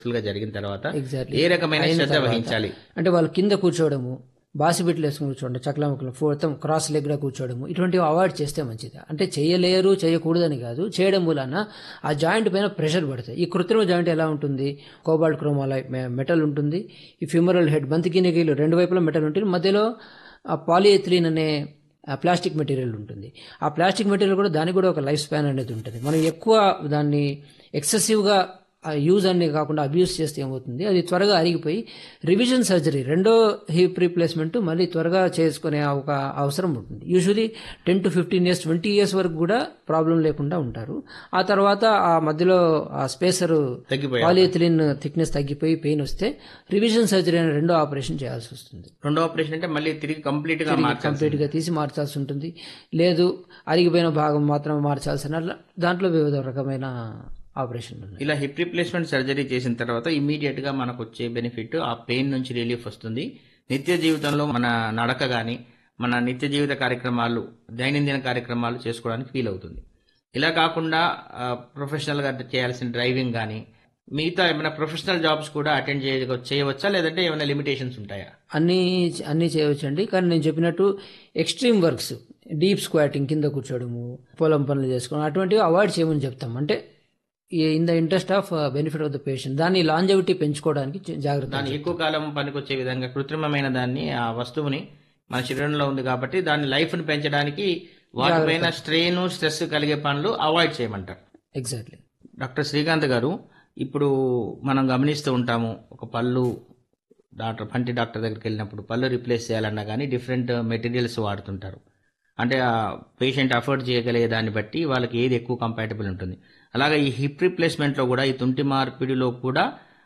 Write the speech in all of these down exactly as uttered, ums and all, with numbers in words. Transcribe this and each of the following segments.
గా జరిగిన తర్వాత ఎగ్జాక్ట్లీ ఏ రకమైన అయిన శ్రద్ధ తర్వాత వహించాలి? అంటే వాళ్ళు కింద కూర్చోవడము, బాసిబిట్లు వేసుకుని కూర్చోవడం, చక్రముఖలు మొత్తం క్రాస్ లెగ్గా కూర్చోవడము, ఇటువంటివి అవాయిడ్ చేస్తే మంచిది. అంటే చేయలేరు చేయకూడదని కాదు, చేయడం మూలాన ఆ జాయింట్ పైన ప్రెషర్ పడుతుంది. ఈ కృత్రిమ జాయింట్ ఎలా ఉంటుంది, కోబాల్ట్ క్రోమాలై మెటల్ ఉంటుంది, ఈ ఫ్యూమరల్ హెడ్ బంతికినకీలు రెండు వైపులా మెటల్ ఉంటుంది, మధ్యలో ఆ పాలిఎథిలీన్ అనే ఆ ప్లాస్టిక్ మెటీరియల్ ఉంటుంది. ఆ ప్లాస్టిక్ మెటీరియల్ కూడా దానికి కూడా ఒక లైఫ్ స్పాన్ అనేది ఉంటుంది. మనం ఎక్కువ దాన్ని ఎక్సెసివ్గా యూజ్ అనే కాకుండా అబ్యూస్ చేస్తే ఏమవుతుంది, అది త్వరగా అరిగిపోయి రివిజన్ సర్జరీ రెండో హిప్ రీప్లేస్మెంట్ మళ్ళీ త్వరగా చేసుకునే ఒక అవసరం ఉంటుంది. Usually ten to fifteen years twenty years వరకు కూడా ప్రాబ్లం లేకుండా ఉంటారు. ఆ తర్వాత ఆ మధ్యలో ఆ స్పేసర్ తగ్గిపోయాయి. పాలిఎథిలిన్ థిక్నెస్ తగ్గిపోయి పెయిన్ వస్తే రివిజన్ సర్జరీ అనే రెండో ఆపరేషన్ చేయాల్సి వస్తుంది. రెండో ఆపరేషన్ అంటే మళ్ళీ తిరిగి కంప్లీట్ గా మార్చాలి. కంప్లీట్ గా తీసి మార్చాల్సి ఉంటుంది. లేదు అరిగిపోయిన భాగం మాత్రమే మార్చాల్సిన దాంట్లో వివిధ రకమైన ఆపరేషన్ ఉన్నాయి. ఇలా హిప్ రీప్లేస్మెంట్ సర్జరీ చేసిన తర్వాత ఇమీడియట్ గా మనకు వచ్చే బెనిఫిట్ ఆ పెయిన్ నుంచి రిలీఫ్ వస్తుంది. నిత్య జీవితంలో మన నడక గాని మన నిత్య జీవిత కార్యక్రమాలు దైనందిన కార్యక్రమాలు చేసుకోవడానికి ఫీల్ అవుతుంది. ఇలా కాకుండా ప్రొఫెషనల్ గా చేయాల్సిన డ్రైవింగ్ కానీ మిగతా ఏమైనా ప్రొఫెషనల్ జాబ్స్ కూడా అటెండ్ చేయ చేయవచ్చా లేదంటే ఏమైనా లిమిటేషన్స్ ఉంటాయా? అన్నీ అన్నీ చేయవచ్చండి. కానీ నేను చెప్పినట్టు ఎక్స్ట్రీమ్ వర్క్స్, డీప్ స్క్వాటింగ్, కింద కూర్చోవడము, పొలం పనులు చేసుకోవడం అటువంటివి అవాయిడ్ చేయమని చెప్తాం. అంటే in the interest of benefit of the patient, దాన్ని లాంజెవిటీ పెంచుకోవడానికి జాగ్రత్త. దాన్ని ఎక్కువ కాలం పనికొచ్చే విధంగా కృత్రిమమైన దాన్ని ఆ వస్తువుని మన శరీరంలో ఉంది కాబట్టి దాని లైఫ్ ని పెంచడానికి వాటిపైన స్ట్రెయిన్ స్ట్రెస్ కలిగే పనులు అవాయిడ్ చేయమంటారు. ఎగ్జాక్ట్లీ. డాక్టర్ శ్రీకాంత్ గారు, ఇప్పుడు మనం గమనిస్తూ ఉంటాము, ఒక పళ్ళు డాక్టర్ పంటి డాక్టర్ దగ్గరికి వెళ్ళినప్పుడు పళ్ళు రిప్లేస్ చేయాలన్నా కానీ డిఫరెంట్ మెటీరియల్స్ వాడుతుంటారు. అంటే ఆ పేషెంట్ అఫోర్డ్ చేయగలిగే దాన్ని బట్టి వాళ్ళకి ఏది ఎక్కువ కంపాటబుల్ ఉంటుంది. అలాగే ఈ హిప్ రీప్లేస్మెంట్లో కూడా ఈ తుంటి మార్పిడిలో కూడా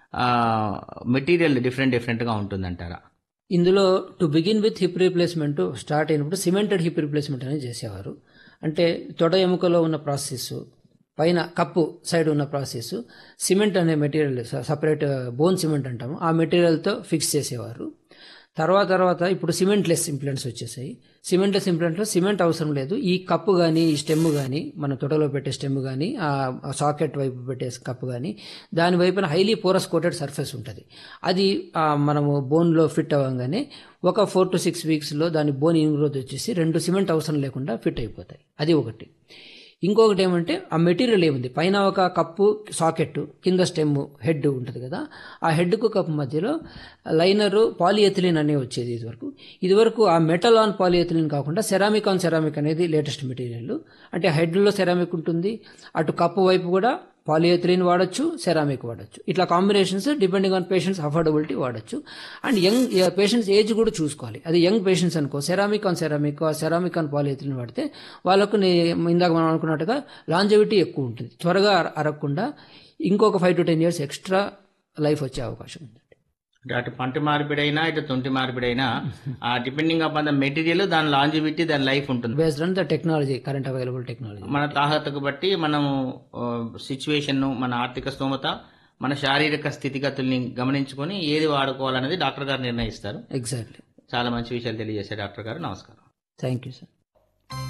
మెటీరియల్ డిఫరెంట్ డిఫరెంట్గా ఉంటుందంటారా? ఇందులో to begin with hip replacement start అయినప్పుడు సిమెంటెడ్ హిప్ రీప్లేస్మెంట్ అనేది చేసేవారు. అంటే తొడ ఎముకలో ఉన్న ప్రాసెస్, పైన కప్పు సైడ్ ఉన్న ప్రాసెస్ సిమెంట్ అనే మెటీరియల్, సపరేట్ బోన్ సిమెంట్ అంటాము, ఆ మెటీరియల్తో ఫిక్స్ చేసేవారు. తర్వాత తర్వాత ఇప్పుడు సిమెంట్లెస్ ఇంప్లాంట్స్ వచ్చేసాయి. సిమెంట్లెస్ ఇంప్లాంట్లో సిమెంట్ అవసరం లేదు. ఈ కప్పు కానీ ఈ స్టెమ్ కానీ మన తొడలో పెట్టే స్టెమ్ కానీ ఆ సాకెట్ వైపు పెట్టే కప్పు కానీ దాని వైపున హైలీ పోరస్ కోటెడ్ సర్ఫేస్ ఉంటుంది. అది మనము బోన్లో ఫిట్ అవ్వగానే ఒక ఫోర్ టు సిక్స్ వీక్స్లో దాని బోన్ ఇన్గ్రోత్ వచ్చేసి రెండు సిమెంట్ అవసరం లేకుండా ఫిట్ అయిపోతాయి. అది ఒకటి. ఇంకొకటి ఏమంటే ఆ మెటీరియల్ ఏముంది, పైన ఒక కప్పు సాకెట్, కింద స్టెమ్ హెడ్ ఉంటుంది కదా, ఆ హెడ్కు కప్పు మధ్యలో లైనరు పాలిఎథిలిన్ అనే వచ్చేది ఇదివరకు. ఇదివరకు ఆ మెటల్ ఆన్ పాలిఎథిలిన్ కాకుండా సెరామిక్ ఆన్ సెరామిక్ అనేది లేటెస్ట్ మెటీరియల్. అంటే ఆ హెడ్లో సెరామిక్ ఉంటుంది, అటు కప్పు వైపు కూడా పాలిఎథిలిన్ వాడచ్చు, సెరామిక్ వాడచ్చు. ఇట్లా combinations depending on patients affordability వాడచ్చు. అండ్ యంగ్ పేషెంట్స్ ఏజ్ కూడా చూసుకోవాలి. అది యంగ్ పేషెంట్స్ అనుకో ceramic on ceramic, ceramic on polyethylene వాడితే వాళ్ళకు ఇందాక మనం అనుకున్నట్టుగా లాంజెవిటీ ఎక్కువ ఉంటుంది, త్వరగా అరగకుండా ఇంకొక five to ten years extra life వచ్చే అవకాశం ఉంది. అటు పంటి మార్పిడైనా ఇటు తొంటి మార్పిడైనా ఆ డిపెండింగ్ అపాన్ ద మెటీరియల్ దాని లాంజివిటీ దాని లైఫ్ ఉంటుంది. Based on the technology, current available technology. మన తాహతకు బట్టి మనము సిచ్యువేషన్, మన ఆర్థిక స్తోమత, మన శారీరక స్థితిగతుల్ని గమనించుకొని ఏది వాడుకోవాలనేది డాక్టర్ గారు నిర్ణయిస్తారు. ఎగ్జాక్ట్లీ. చాలా మంచి విషయాలు తెలియజేశారు డాక్టర్ గారు. నమస్కారం. Thank you sir.